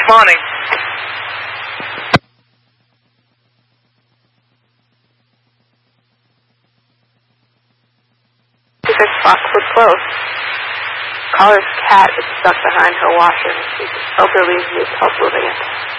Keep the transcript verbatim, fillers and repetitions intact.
responding. This box was close. Caller's cat is stuck behind her washer. She's elderly and needs help moving it.